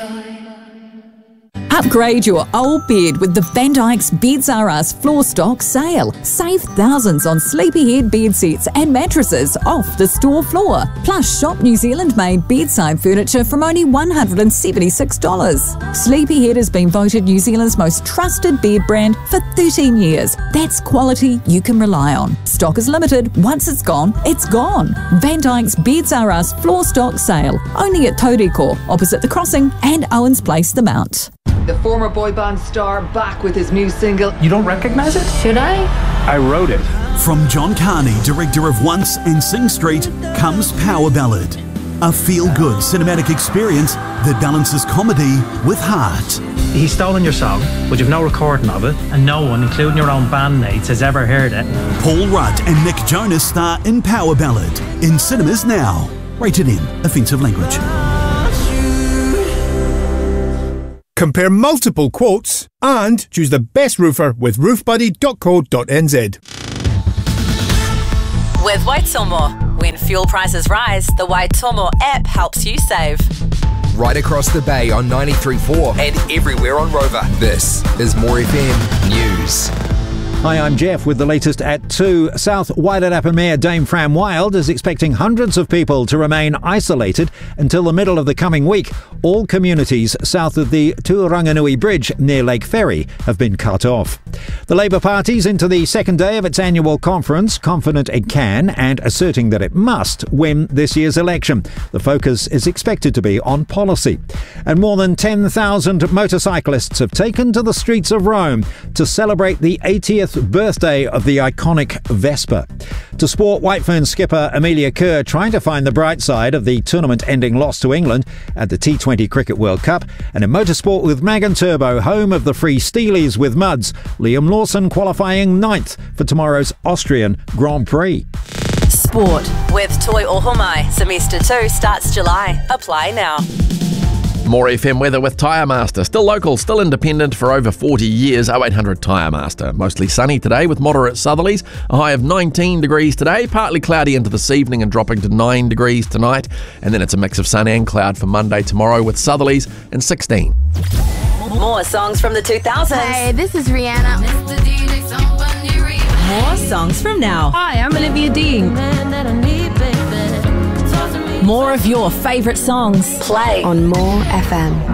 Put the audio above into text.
Upgrade your old bed with the Van Dyke's Beds R Us floor stock sale. Save thousands on Sleepyhead bed sets and mattresses off the store floor. Plus, shop New Zealand-made bedside furniture from only $176. Sleepyhead has been voted New Zealand's most trusted bed brand for 13 years. That's quality you can rely on. Stock is limited. Once it's gone, it's gone. Van Dyke's Beds R Us floor stock sale. Only at Tauriko, opposite the crossing, and Owens Place, the Mount. The former boy band star back with his new single. You don't recognise it? Should I? I wrote it. From John Carney, director of Once and Sing Street, comes Power Ballad. A feel-good cinematic experience that balances comedy with heart. He's stolen your song, but you've no recording of it, and no one, including your own bandmates, has ever heard it. Paul Rudd and Nick Jonas star in Power Ballad. In cinemas now. Rated M. Offensive language. Compare multiple quotes and choose the best roofer with roofbuddy.co.nz. With Waitomo. When fuel prices rise, the Waitomo app helps you save. Right across the bay on 93.4 and everywhere on Rover. This is More FM News. Hi, I'm Jeff with the latest at 2. South Wairarapa Mayor Dame Fran Wild is expecting hundreds of people to remain isolated until the middle of the coming week. All communities south of the Tuaranganui Bridge near Lake Ferry have been cut off. The Labour Party's into the second day of its annual conference, confident it can and asserting that it must win this year's election. The focus is expected to be on policy. And more than 10,000 motorcyclists have taken to the streets of Rome to celebrate the 80th birthday of the iconic Vespa. To sport, Whitefern skipper Amelia Kerr trying to find the bright side of the tournament-ending loss to England at the T20 Cricket World Cup. And in motorsport with Magan Turbo, home of the Free Steelies with Muds, Liam Lawson qualifying 9th for tomorrow's Austrian Grand Prix. Sport with Toi Ohomai. Semester 2 starts July. Apply now. More FM weather with Tyre Master. Still local, still independent for over 40 years. 0800 Tyre Master. Mostly sunny today with moderate southerlies. A high of 19 degrees today. Partly cloudy into this evening and dropping to 9 degrees tonight. And then it's a mix of sun and cloud for Monday tomorrow with southerlies and 16. More songs from the 2000s. Hey, this is Rihanna. More songs from now. Hi, I'm Olivia Dean. More of your favourite songs. Play On More FM.